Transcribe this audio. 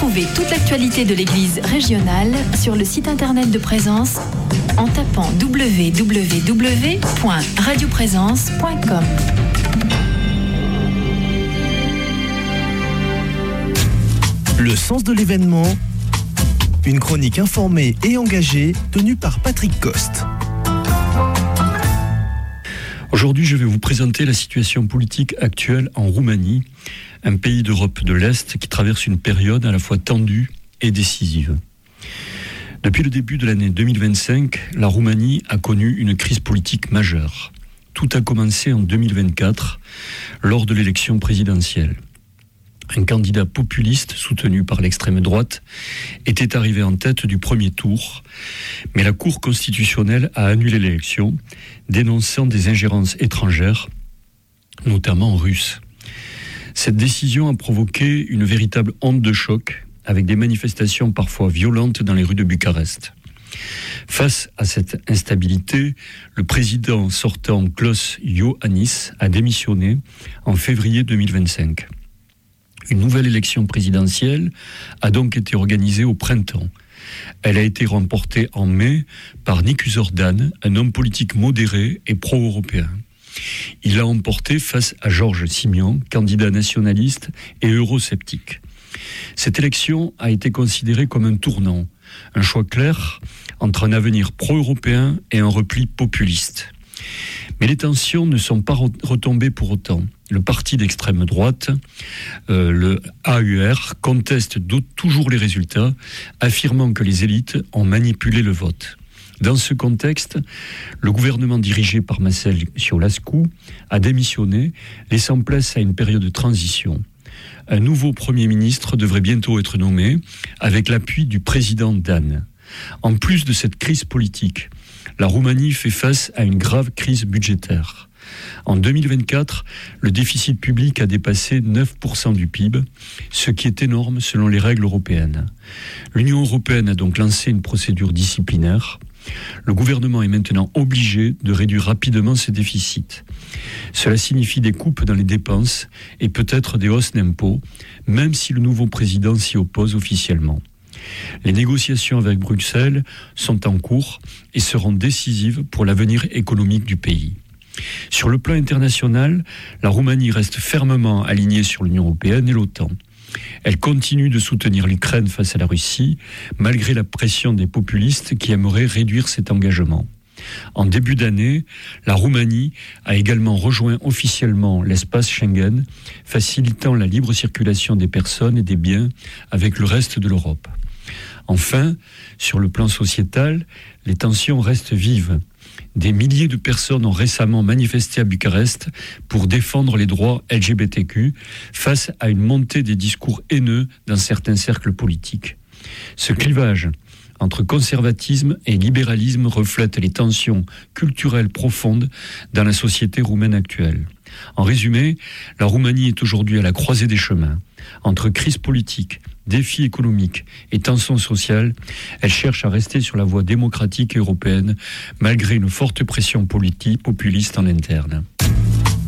Retrouvez toute l'actualité de l'Église régionale sur le site internet de Présence en tapant www.radioprésence.com. Le sens de l'événement, une chronique informée et engagée tenue par Patrick Coste. Aujourd'hui, je vais vous présenter la situation politique actuelle en Roumanie, un pays d'Europe de l'Est qui traverse une période à la fois tendue et décisive. Depuis le début de l'année 2025, la Roumanie a connu une crise politique majeure. Tout a commencé en 2024, lors de l'élection présidentielle. Un candidat populiste soutenu par l'extrême droite était arrivé en tête du premier tour, mais la Cour constitutionnelle a annulé l'élection, dénonçant des ingérences étrangères, notamment russes. Cette décision a provoqué une véritable onde de choc, avec des manifestations parfois violentes dans les rues de Bucarest. Face à cette instabilité, le président sortant Klaus Iohannis a démissionné en février 2025. Une nouvelle élection présidentielle a donc été organisée au printemps. Elle a été remportée en mai par Nicu Zordan, un homme politique modéré et pro-européen. Il l'a emporté face à George Simion, candidat nationaliste et eurosceptique. Cette élection a été considérée comme un tournant, un choix clair entre un avenir pro-européen et un repli populiste. Mais les tensions ne sont pas retombées pour autant. Le parti d'extrême droite, le AUR, conteste toujours les résultats, affirmant que les élites ont manipulé le vote. Dans ce contexte, le gouvernement dirigé par Marcel Ciolașcu a démissionné, laissant place à une période de transition. Un nouveau Premier ministre devrait bientôt être nommé, avec l'appui du président Dan. En plus de cette crise politique, la Roumanie fait face à une grave crise budgétaire. En 2024, le déficit public a dépassé 9% du PIB, ce qui est énorme selon les règles européennes. L'Union européenne a donc lancé une procédure disciplinaire. Le gouvernement est maintenant obligé de réduire rapidement ses déficits. Cela signifie des coupes dans les dépenses et peut-être des hausses d'impôts, même si le nouveau président s'y oppose officiellement. Les négociations avec Bruxelles sont en cours et seront décisives pour l'avenir économique du pays. Sur le plan international, la Roumanie reste fermement alignée sur l'Union européenne et l'OTAN. Elle continue de soutenir l'Ukraine face à la Russie, malgré la pression des populistes qui aimeraient réduire cet engagement. En début d'année, la Roumanie a également rejoint officiellement l'espace Schengen, facilitant la libre circulation des personnes et des biens avec le reste de l'Europe. Enfin, sur le plan sociétal, les tensions restent vives. Des milliers de personnes ont récemment manifesté à Bucarest pour défendre les droits LGBTQ face à une montée des discours haineux dans certains cercles politiques. Ce clivage entre conservatisme et libéralisme reflète les tensions culturelles profondes dans la société roumaine actuelle. En résumé, la Roumanie est aujourd'hui à la croisée des chemins. Entre crise politique, défis économiques et tensions sociales, elle cherche à rester sur la voie démocratique et européenne, malgré une forte pression politique populiste en interne.